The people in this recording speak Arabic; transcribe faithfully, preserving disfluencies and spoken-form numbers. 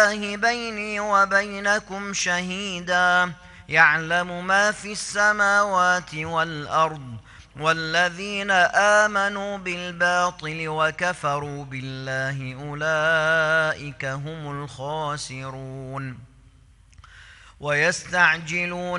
بيني وبينكم شهيدا يعلم ما في السماوات والأرض والذين آمنوا بالباطل وكفروا بالله أولئك هم الخاسرون ويستعجلون